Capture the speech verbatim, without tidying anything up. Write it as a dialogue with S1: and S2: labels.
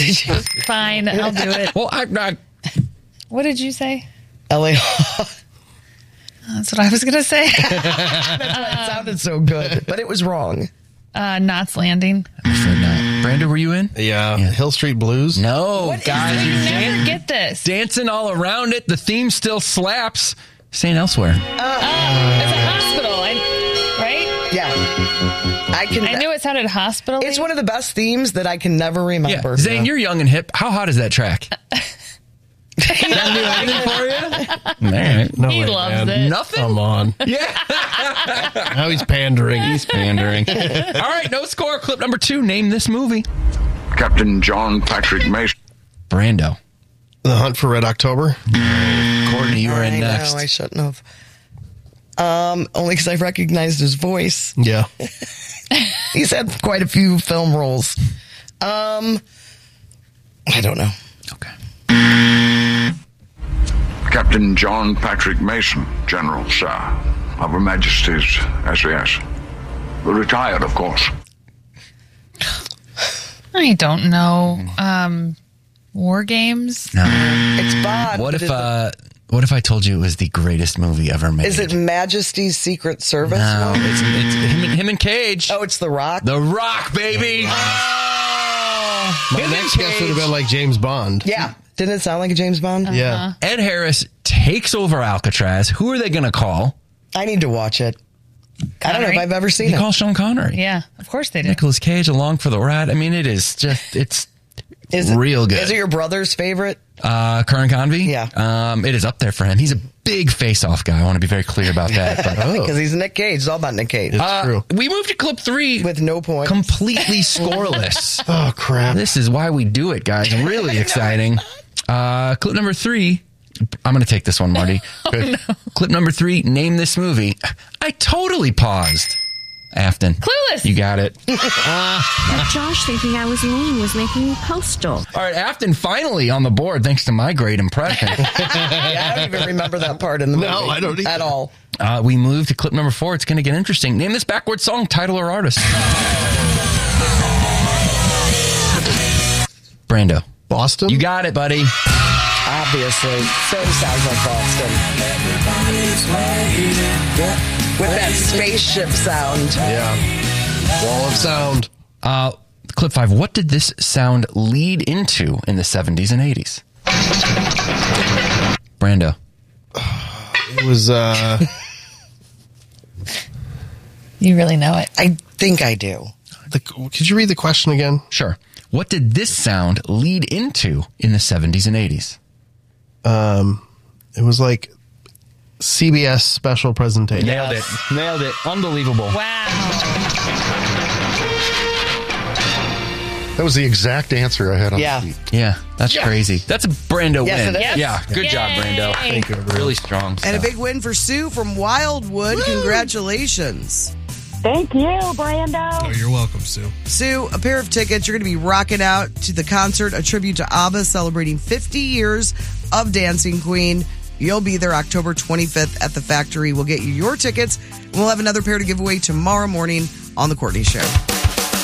S1: Did you?
S2: Fine, I'll do it.
S3: Well, I'm not.
S2: What did you say?
S1: L A
S2: That's what I was going to say.
S1: It sounded so good, but it was wrong.
S2: Uh, Knots Landing.
S3: I'm afraid not. Brando, were you in?
S4: Yeah. yeah. Hill Street Blues.
S3: No,
S2: What
S3: guys.
S2: is, you
S3: you're
S2: never
S3: dan-
S2: get this.
S3: dancing all around it. The theme still slaps. Saying elsewhere.
S2: Uh, it's a hospital, I, right?
S1: Yeah. I can.
S2: I knew it sounded hospital.
S1: It's one of the best themes that I can never remember.
S3: Yeah. Zane, you're young and hip. How hot is that track? Doesn't do anything for you? All right.
S4: No
S2: He
S4: way,
S2: loves
S4: man.
S2: it.
S3: Nothing?
S4: Come on.
S3: Yeah.
S4: Now he's pandering.
S3: He's pandering. All right, no score. Clip number two. Name this movie.
S5: Captain John Patrick Mason.
S3: Brando.
S4: The Hunt for Red October.
S3: Courtney, you were in
S1: I
S3: next.
S1: know, I shouldn't have. Um, only because I recognized his voice.
S4: Yeah.
S1: He's had quite a few film roles. Um, I don't know.
S3: Okay.
S5: Captain John Patrick Mason, General, sir, of Her Majesty's S E S. Retired, of course.
S2: I don't know. Um, War Games?
S3: No.
S1: It's Bond.
S3: What
S1: but
S3: if
S1: is it-
S3: uh what if I told you it was the greatest movie ever made?
S1: Is it Majesty's Secret Service?
S3: No,
S1: one?
S3: it's, it's him, and- him and Cage.
S1: Oh, it's The Rock?
S3: The Rock, baby.
S1: Oh.
S4: My
S3: Him and
S4: next guess would have
S3: Cage.
S4: been like James Bond.
S1: Yeah. Didn't it sound like a James Bond?
S4: Yeah.
S3: Ed Harris takes over Alcatraz. Who are they going to call?
S1: I need to watch it. I don't know if
S2: Connery?
S1: I've ever seen
S3: They
S1: it.
S3: call Sean Connery.
S2: Yeah, of course they do.
S3: Nicolas Cage along for the ride. I mean, it is just, it's
S1: Is it,
S3: real good.
S1: Is it your brother's favorite?
S3: Uh, Curran Convey?
S1: Yeah.
S3: Um, it is up there for him. He's a big face-off guy. I want to be very clear about that. But,
S1: Because he's Nick Cage. It's all about Nick Cage.
S4: It's
S3: uh,
S4: true.
S3: we moved to clip three.
S1: With no points.
S3: Completely scoreless.
S4: Oh, crap.
S3: This is why we do it, guys. Really exciting. Uh, clip number three. I'm going to take this one, Marty.
S2: Oh, no.
S3: Clip number three. Name this movie. I totally paused. Afton.
S2: Clueless.
S3: You got it.
S6: Josh, thinking I was mean, was making me postal.
S3: All right, Afton finally on the board thanks to my great impression.
S1: Yeah, I don't even remember that part in the movie.
S4: No, I don't either.
S1: At all.
S3: Uh, we move to clip number four. It's going to get interesting. Name this backward song, title, or artist. Brando.
S4: Boston?
S3: You got it, buddy.
S1: Obviously. So sounds like Boston. With that spaceship sound.
S4: Yeah. Wall of Sound.
S3: Uh, clip five. What did this sound lead into in the seventies and eighties? Brando.
S4: It was, uh...
S2: You really know it.
S1: I think I do.
S4: the, could you read the question again?
S3: Sure. What did this sound lead into in the seventies and eighties?
S4: Um, it was like C B S special presentation.
S3: Nailed it. Nailed it. Unbelievable.
S2: Wow.
S7: That was the exact answer I had on
S1: Yeah.
S7: the sheet.
S3: Yeah, that's
S1: Yeah.
S3: crazy. That's a Brando
S1: Yes,
S3: win.
S1: it is.
S3: Yeah, good
S2: Yay.
S3: job, Brando.
S4: Thank you, everyone.
S3: Really strong
S1: And
S3: stuff.
S1: a big win for Sue from Wildwood. Congratulations.
S6: Thank you, Brando.
S4: Oh, you're welcome, Sue.
S1: Sue, a pair of tickets. You're going to be rocking out to the concert, a tribute to ABBA celebrating fifty years of Dancing Queen. You'll be there October twenty-fifth at the Factory. We'll get you your tickets. We'll have another pair to give away tomorrow morning on The Courtney Show.